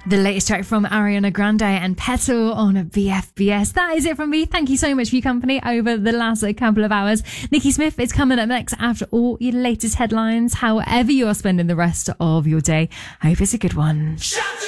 The latest track from Ariana Grande and Petal on BFBS. That is it from me. Thank you so much for your company over the last couple of hours. Nikki Smith is coming up next after all your latest headlines. However you are spending the rest of your day, I hope it's a good one.